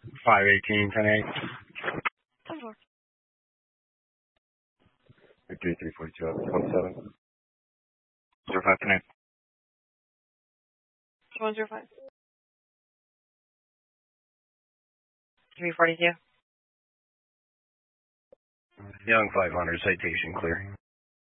518, 10-8. 10-4. Victory 342, 27. 05, 10-8. 105. 342. Young 500, citation clear.